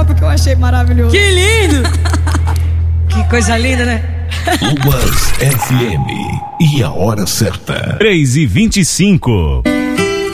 copo que eu achei maravilhoso. Que lindo! Que coisa linda, né? Luas FM e a hora certa. 3h25.